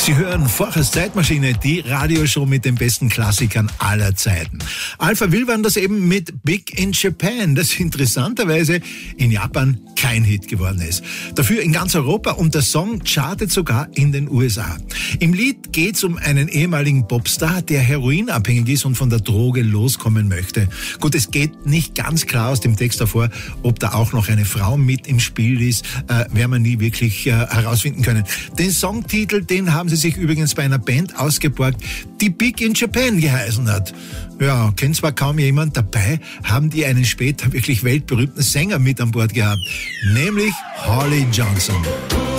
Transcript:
Sie hören Vorchers Zeitmaschine, die Radioshow mit den besten Klassikern aller Zeiten. Alpha Will waren das eben mit Big in Japan, das interessanterweise in Japan kein Hit geworden ist. Dafür in ganz Europa und der Song chartet sogar in den USA. Im Lied geht's um einen ehemaligen Popstar, der heroinabhängig ist und von der Droge loskommen möchte. Gut, es geht nicht ganz klar aus dem Text hervor, ob da auch noch eine Frau mit im Spiel ist, werden wir nie wirklich herausfinden können. Den Songtitel, den haben sie sich übrigens bei einer Band ausgeborgt, die Big in Japan geheißen hat. Ja, kennt zwar kaum jemand, dabei haben die einen später wirklich weltberühmten Sänger mit an Bord gehabt, nämlich Holly Johnson.